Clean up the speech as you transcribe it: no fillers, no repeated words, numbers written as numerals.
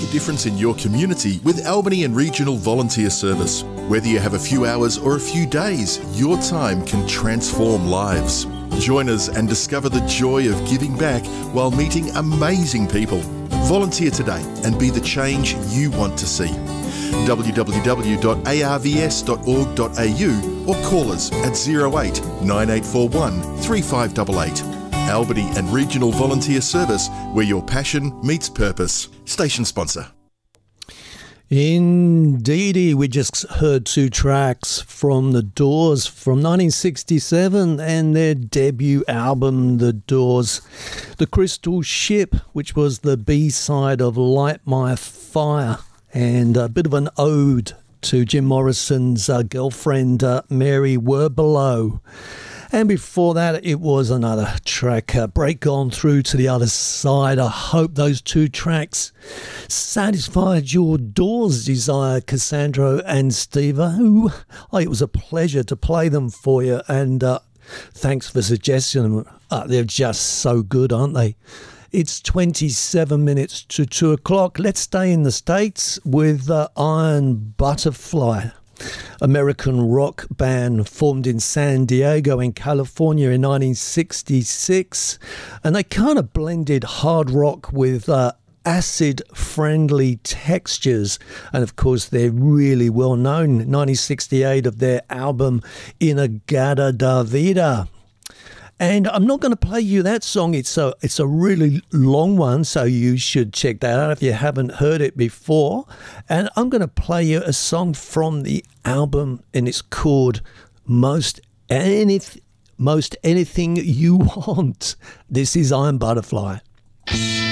a difference in your community with Albany and Regional Volunteer Service. Whether you have a few hours or a few days, your time can transform lives. Join us and discover the joy of giving back while meeting amazing people. Volunteer today and be the change you want to see. www.arvs.org.au or call us at 08 9841 3588. Albany and Regional Volunteer Service, where your passion meets purpose. Station sponsor. Indeedy, we just heard two tracks from The Doors from 1967 and their debut album, The Doors. The Crystal Ship, which was the B-side of Light My Fire, and a bit of an ode to Jim Morrison's girlfriend, Mary Werbelow. And before that, it was another track, Break On Through to the Other Side. I hope those two tracks satisfied your Doors desire, Cassandra and Steve. Oh, it was a pleasure to play them for you, and thanks for suggesting them. They're just so good, aren't they? It's 27 minutes to 2 o'clock. Let's stay in the States with Iron Butterfly. American rock band formed in San Diego in California in 1966, and they kind of blended hard rock with acid-friendly textures, and of course they're really well known. 1968 of their album In-A-Gadda Da Vida. And I'm not going to play you that song. It's a really long one, so you should check that out if you haven't heard it before. And I'm going to play you a song from the album, and it's called Most Anything You Want. This is Iron Butterfly.